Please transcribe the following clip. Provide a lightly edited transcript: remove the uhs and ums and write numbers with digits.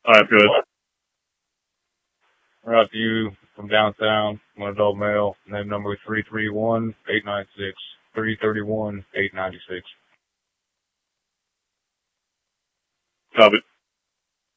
All right, good. Route to you from downtown, one adult male, name number 331-896. 331-896. Copy.